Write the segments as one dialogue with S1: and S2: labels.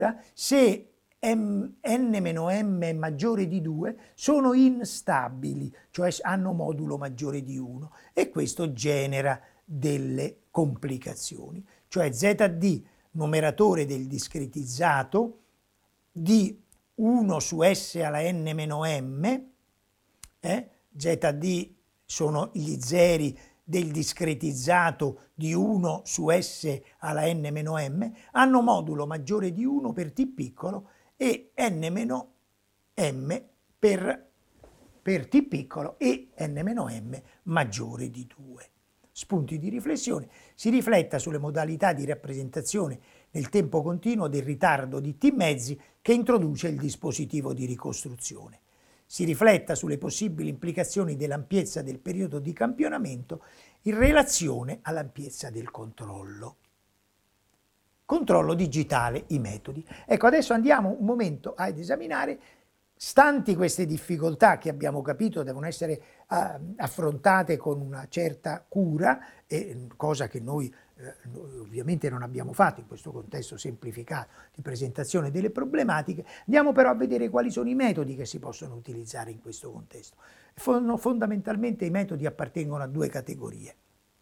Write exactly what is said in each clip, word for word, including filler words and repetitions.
S1: se M, n-m è maggiore di due, sono instabili, cioè hanno modulo maggiore di uno, e questo genera delle complicazioni. Cioè zd, numeratore del discretizzato, di uno su s alla n-m, eh? zd sono gli zeri del discretizzato di uno su s alla n-m, hanno modulo maggiore di uno per t piccolo e n-m per, per t piccolo e n-m maggiore di due. Spunti di riflessione: si rifletta sulle modalità di rappresentazione nel tempo continuo del ritardo di t mezzi che introduce il dispositivo di ricostruzione. Si rifletta sulle possibili implicazioni dell'ampiezza del periodo di campionamento in relazione all'ampiezza del controllo. Controllo digitale, i metodi. Ecco, adesso andiamo un momento ad esaminare, stanti queste difficoltà che abbiamo capito devono essere uh, affrontate con una certa cura, e cosa che noi eh, ovviamente non abbiamo fatto in questo contesto semplificato di presentazione delle problematiche. Andiamo però a vedere quali sono i metodi che si possono utilizzare in questo contesto. Fondamentalmente i metodi appartengono a due categorie.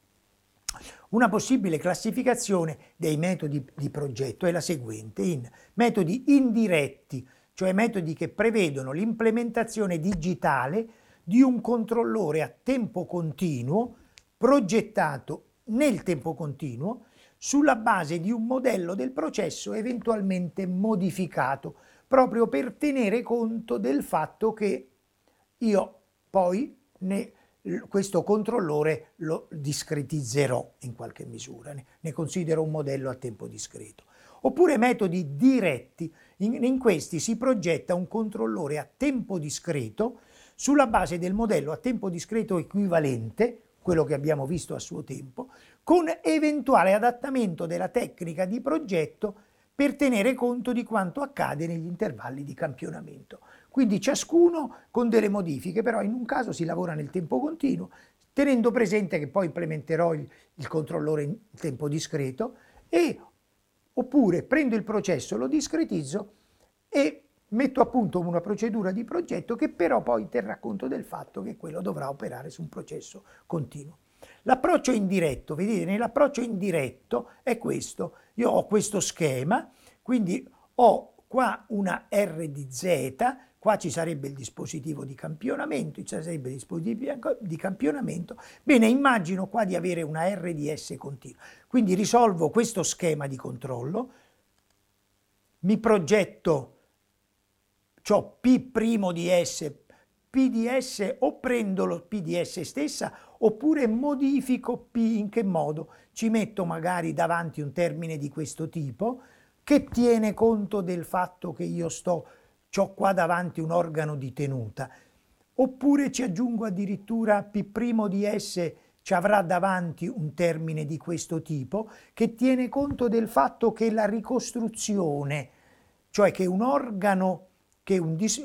S1: Una possibile classificazione dei metodi di progetto è la seguente: in metodi indiretti, cioè metodi che prevedono l'implementazione digitale di un controllore a tempo continuo, progettato nel tempo continuo, sulla base di un modello del processo eventualmente modificato, proprio per tenere conto del fatto che io poi ne, questo controllore lo discretizzerò in qualche misura, ne, ne considero un modello a tempo discreto. Oppure metodi diretti: in, in questi si progetta un controllore a tempo discreto sulla base del modello a tempo discreto equivalente, quello che abbiamo visto a suo tempo, con eventuale adattamento della tecnica di progetto per tenere conto di quanto accade negli intervalli di campionamento. Quindi ciascuno con delle modifiche, però in un caso si lavora nel tempo continuo, tenendo presente che poi implementerò il, il controllore in tempo discreto, e oppure prendo il processo, lo discretizzo e metto a punto una procedura di progetto che però poi terrà conto del fatto che quello dovrà operare su un processo continuo. L'approccio indiretto, vedete, nell'approccio indiretto è questo: io ho questo schema, quindi ho qua una R di Z, qua ci sarebbe il dispositivo di campionamento, ci sarebbe il dispositivo di campionamento, bene, immagino qua di avere una R di S continua, quindi risolvo questo schema di controllo, mi progetto, c'ho P' di S, P di S, o prendo lo P di S stessa oppure modifico P. In che modo? Ci metto magari davanti un termine di questo tipo che tiene conto del fatto che io sto, c'ho qua davanti un organo di tenuta, oppure ci aggiungo addirittura P' di S, ci avrà davanti un termine di questo tipo che tiene conto del fatto che la ricostruzione, cioè che un organo, che un dis-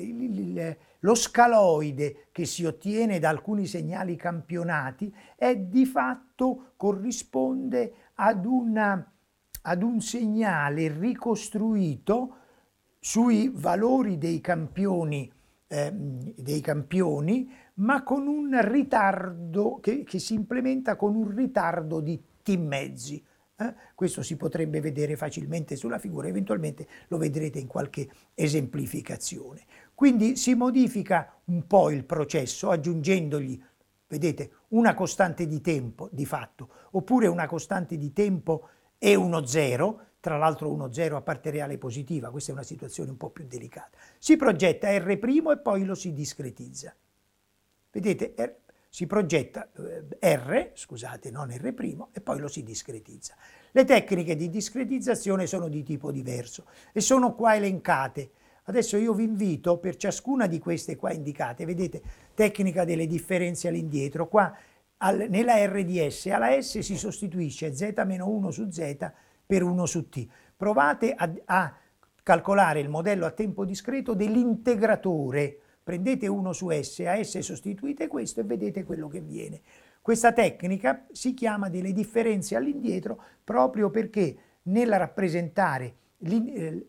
S1: lo scaloide che si ottiene da alcuni segnali campionati è di fatto corrisponde ad, una, ad un segnale ricostruito sui valori dei campioni, eh, dei campioni, ma con un ritardo che, che si implementa con un ritardo di t mezzi. Eh? Questo si potrebbe vedere facilmente sulla figura, eventualmente lo vedrete in qualche esemplificazione. Quindi si modifica un po' il processo aggiungendogli, vedete, una costante di tempo di fatto, oppure una costante di tempo e uno zero, tra l'altro uno zero a parte reale positiva, questa è una situazione un po' più delicata. Si progetta R' e poi lo si discretizza. Vedete, R, si progetta eh, R, scusate, non R', e poi lo si discretizza. Le tecniche di discretizzazione sono di tipo diverso e sono qua elencate. Adesso io vi invito, per ciascuna di queste qua indicate, vedete, tecnica delle differenze all'indietro, qua al, nella R di S, alla S si sostituisce Z meno uno su Z per uno su T. Provate a, a calcolare il modello a tempo discreto dell'integratore. Prendete uno su S, a S sostituite questo e vedete quello che viene. Questa tecnica si chiama delle differenze all'indietro proprio perché nel rappresentare l'in- eh,